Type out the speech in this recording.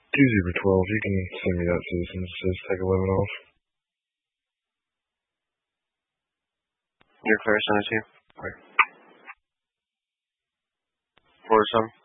2-12, you can send me that citizens, just take 11 off. You're clear, send it to you. Right. Forward some.